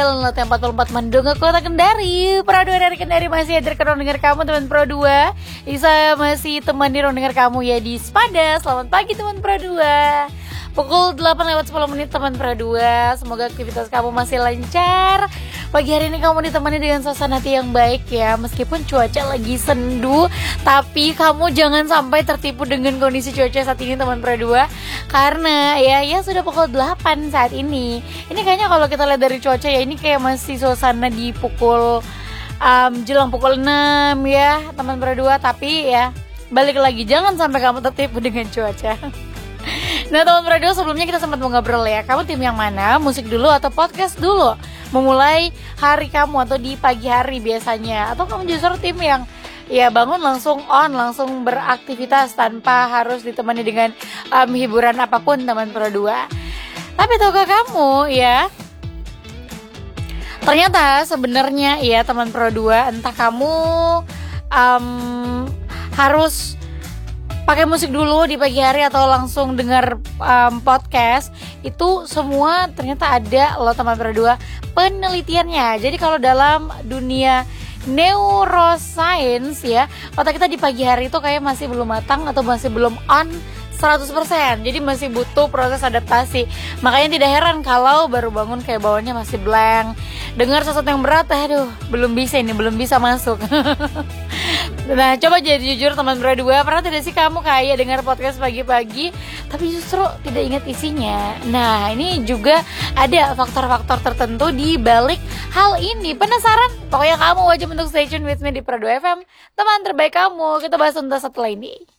Jalan Laut yang 44 Mendung ke Kota Kendari. Pro 2 dari Kendari masih hadir ke ruang dengar kamu teman Pro 2. Saya masih temani ruang dengar kamu ya di Spada. Selamat pagi teman Pro 2. Pukul 8:10 teman Pro 2. Semoga aktivitas kamu masih lancar. Pagi hari ini kamu ditemani dengan suasana hati yang baik ya. Meskipun cuaca lagi sendu, tapi kamu jangan sampai tertipu dengan kondisi cuaca saat ini teman Pro 2. Karena ya sudah pukul 8 saat ini. Ini kayaknya kalau kita lihat dari cuaca ya, ini kayak masih suasana di pukul jelang pukul 6 ya teman Pro 2. Tapi ya balik lagi, jangan sampai kamu tertipu dengan cuaca. Nah teman Pro 2, sebelumnya kita sempat ngobrol ya, kamu tim yang mana? Musik dulu atau podcast dulu? Memulai hari kamu atau di pagi hari biasanya? Atau kamu justru tim yang ya bangun langsung on, langsung beraktivitas tanpa harus ditemani dengan hiburan apapun teman Pro 2? Tapi tahukah kamu ya, ternyata sebenarnya ya teman Pro 2, entah kamu harus pakai musik dulu di pagi hari atau langsung dengar podcast, itu semua ternyata ada loh teman Pro 2 penelitiannya. Jadi kalau dalam dunia neuroscience ya, otak kita di pagi hari itu kayak masih belum matang atau masih belum on 100%. Jadi masih butuh proses adaptasi. Makanya tidak heran kalau baru bangun kayak bawaannya masih blank. Dengar sesuatu yang berat, aduh belum bisa masuk. Nah coba jadi jujur teman Pro 2, pernah tidak sih kamu kayak dengar podcast pagi-pagi tapi justru tidak ingat isinya? Nah ini juga ada faktor-faktor tertentu di balik hal ini. Penasaran? Pokoknya kamu wajib untuk stay tune with me di Pro 2 FM, teman terbaik kamu. Kita bahas tuntas setelah ini.